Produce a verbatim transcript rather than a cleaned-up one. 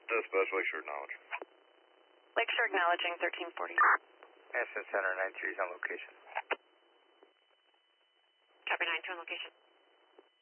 Dispatch, Lakeshore Knowledge. Lakeshore acknowledging thirteen forty. Ascent Center nine three is on location. Copy nine two on location.